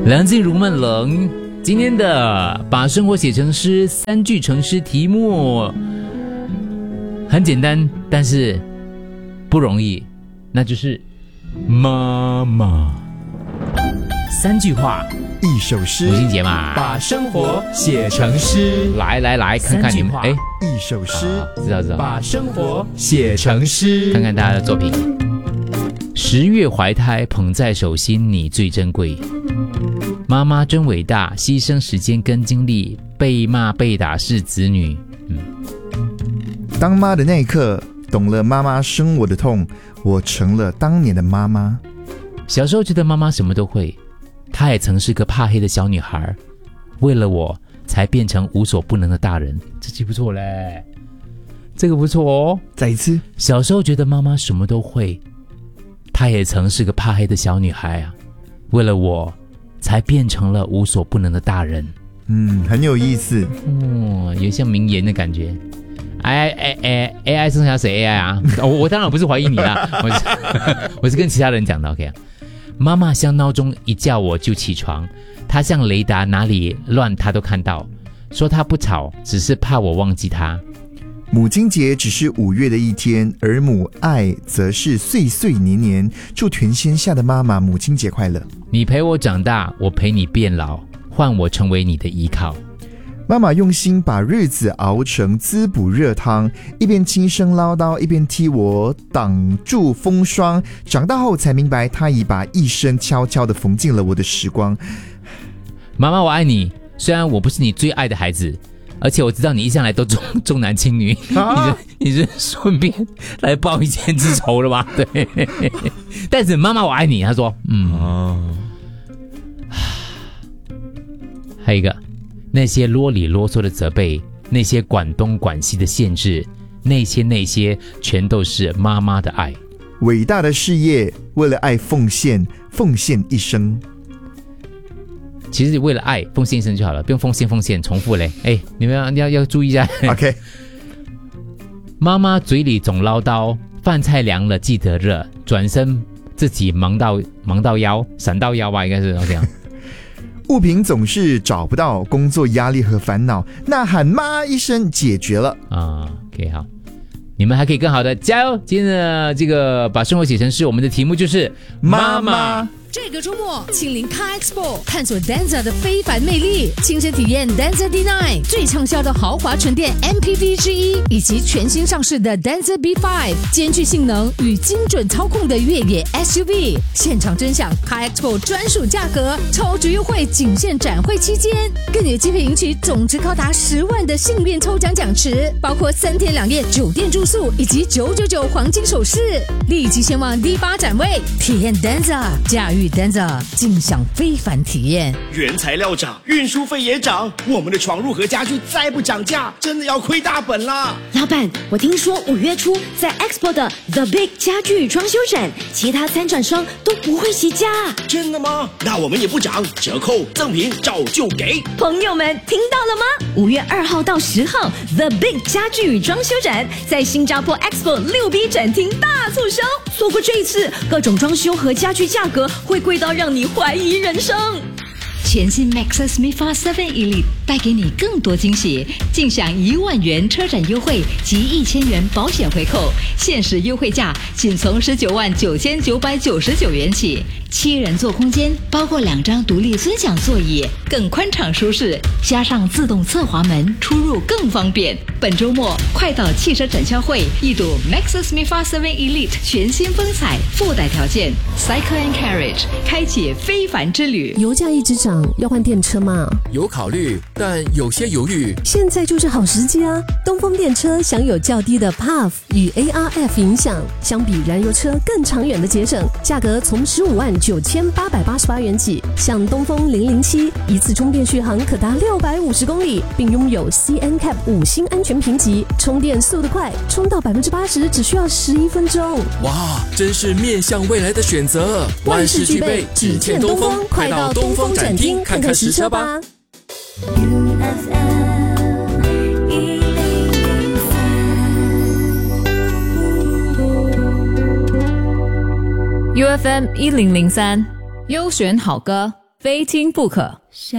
梁静茹们冷。今天的把生活写成诗3句成诗题目很简单，但是不容易，那就是妈妈。3句话一首诗， 母亲节嘛， 把生活写成诗。 来看看你们， 一首诗， 知道， 把生活写成诗。 看看大家的作品。10月怀胎，捧在手心，你最珍贵。妈妈真伟大，牺牲时间跟精力，被骂被打是子女。 当妈的那一刻，懂了妈妈生我的痛，我成了当年的妈妈。 小时候觉得妈妈什么都会，她也曾是个怕黑的小女孩，为了我才变成无所不能的大人。这句不错嘞，这个不错哦。 再一次， 小时候觉得妈妈什么都会，她也曾是个怕黑的小女孩啊，为了我才变成了无所不能的大人。 很有意思。 有像名言的感觉。AI 剩下谁 AI 啊？我当然不是怀疑你啦，我是跟其他人讲的。OK， 妈妈像闹钟一叫我就起床，她像雷达哪里乱她都看到，说她不吵，只是怕我忘记她。 母亲节只是5月的一天，而母爱则是岁岁年年。祝全天下的妈妈母亲节快乐！ 你陪我长大，我陪你变老，换我成为你的依靠。 妈妈用心把日子熬成滋补热汤，一边轻声唠叨，一边替我挡住风霜。长大后才明白，她已把一生悄悄地缝进了我的时光。 妈妈，我爱你，虽然我不是你最爱的孩子，而且我知道你一向来都重男轻女，你是顺便来报一箭之仇了吗？对，但是妈妈我爱你，她说，还有一个，那些啰里啰嗦的责备，那些管东管西的限制，那些全都是妈妈的爱。 伟大的事业，为了爱奉献一生。 其实为了爱奉献一生就好了，不用奉献重复嘞。你们要注意一下。 OK。 妈妈嘴里总唠叨，饭菜凉了记得热，转身自己忙到腰，闪到腰吧，应该是这样。 物品总是找不到，工作压力和烦恼，呐喊妈一声解决了。 OK， 好，你们还可以更好的加油。今天的这个把生活写成诗，我们的题目就是妈妈。 这个周末，亲临 Car Expo， 探索 Denza 的非凡魅力，亲身体验 Denza D9 最畅销的豪华纯电 MPV 之一，以及全新上市的 Denza B5， 兼具性能与精准操控的越野 SUV。现场真享 Car Expo 专属价格，超值优惠仅限展会期间，更有机会赢取总值高达10万的幸运抽奖奖池，包括3天2夜酒店住宿以及999黄金首饰。立即前往 D8 展位，体验 Denza， 驾驭Denza， 尽享非凡体验。 原材料涨，运输费也涨，我们的床褥和家具再不涨价，真的要亏大本啦！ 老板，我听说5月初在 Expo 的 The Big 家具装修展，其他参展商都不会起价。 真的吗？那我们也不涨，折扣赠品照旧给。 朋友们听到了吗？5月2号到10号 The Big 家具装修展在新加坡 Expo 6B 展厅大促销，错过这一次，各种装修和家具价格会贵到让你怀疑人生。全新 Maxus MIFA 7 Elite 带给你更多惊喜，尽享1万元车展优惠及1000元保险回扣，限时优惠价仅从19万9999元起。7人座空间包括2张独立尊享座椅，更宽敞舒适，加上自动侧滑门，出入更方便。本周末快到汽车展销会一睹 Maxus MIFA 7 Elite 全新风采，附带条件 Cycle and Carriage 开启非凡之旅。 油价一直涨，要换电车吗？ 有考虑，但有些犹豫。 现在就是好时机啊！东风电车享有较低的 PAF 与 ARF 影响，相比燃油车更长远的节省，价格从15万9888元起。像东风007，一次充电续航可达650公里，并拥有 CNCAP 5星安全评级，充电速度快，充到80%只需要11分钟。 哇，真是面向未来的选择，万事俱备，只欠东风。快到东风展厅看看实车吧。 UFM 1003优选好歌。 非听不可。